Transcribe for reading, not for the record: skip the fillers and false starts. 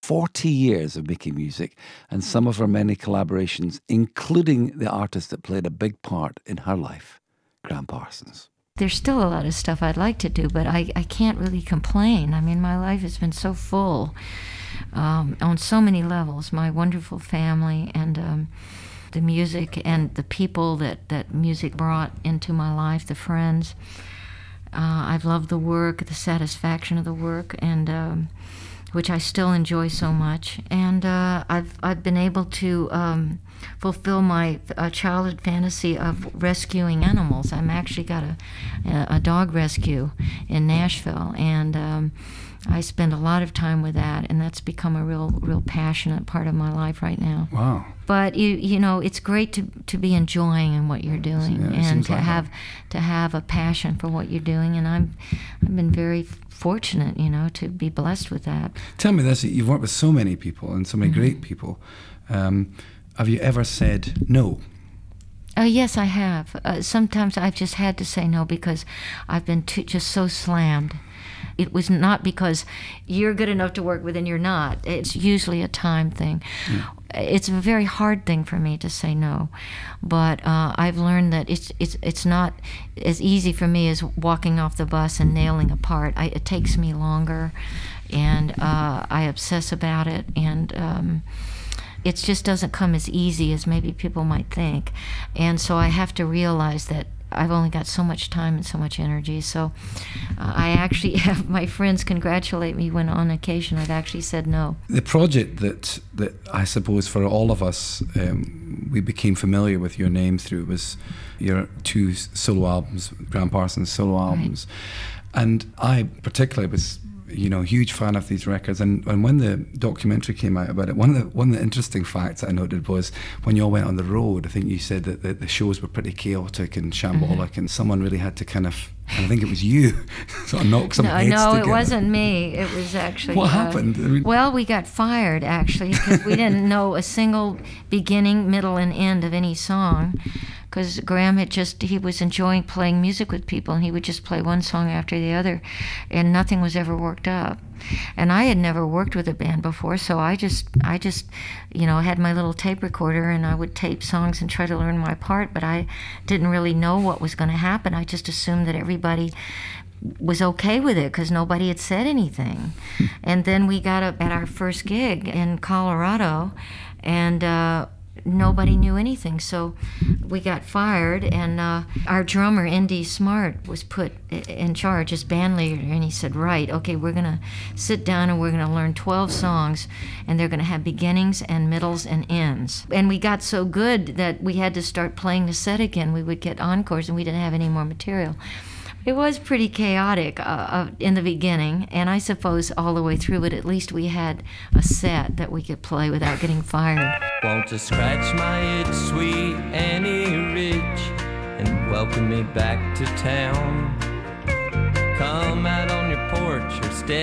40 years of making music and some of her many collaborations, including the artist that played a big part in her life, Gram Parsons. There's still a lot of stuff I'd like to do, but I can't really complain. I mean, my life has been so full on so many levels. My wonderful family and the music and the people that music brought into my life, the friends. I've loved the work, the satisfaction of the work, and which I still enjoy so much. And I've been able to fulfill my childhood fantasy of rescuing animals. I'm actually got a dog rescue in Nashville, and I spend a lot of time with that, and that's become a real passionate part of my life right now. Wow. But you know, it's great to be enjoying what you're doing, and to have a passion for what you're doing, and I've been very fortunate, you know, to be blessed with that. Tell me this: you've worked with so many people and so many great people. Have you ever said no? Yes, I have. Sometimes I've just had to say no because I've been just so slammed. It was not because you're good enough to work with and you're not. It's usually a time thing. It's a very hard thing for me to say no, but I've learned that it's not as easy for me as walking off the bus and nailing a part. It takes me longer, and I obsess about it, and it just doesn't come as easy as maybe people might think. And so I have to realize that I've only got so much time and so much energy. So I actually have my friends congratulate me when on occasion I've actually said no. The project that I suppose for all of us we became familiar with your name through was your two solo albums, Gram Parsons solo albums. Right. And I particularly was a huge fan of these records, and when the documentary came out about it, one of the interesting facts that I noted was when you all went on the road, I think you said that the shows were pretty chaotic and shambolic, and someone really had to kind of, and I think it was you, sort of knock some heads together. No, it wasn't me. It was actually... What happened? I mean, well, we got fired, actually, because we didn't know a single beginning, middle, and end of any song. Because Gram he was enjoying playing music with people, and he would just play one song after the other, and nothing was ever worked up. And I had never worked with a band before, so I just had my little tape recorder, and I would tape songs and try to learn my part, but I didn't really know what was going to happen. I just assumed that everybody was okay with it because nobody had said anything. And then we got up at our first gig in Colorado, and nobody knew anything, so we got fired, and our drummer, Indy Smart, was put in charge as band leader, and he said, right, okay, we're going to sit down and we're going to learn 12 songs, and they're going to have beginnings and middles and ends. And we got so good that we had to start playing the set again. We would get encores, and we didn't have any more material. It was pretty chaotic in the beginning, and I suppose all the way through, but at least we had a set that we could play without getting fired. Want to scratch my itch, sweet Annie Rich, and welcome me back to town. Come out on your porch or stay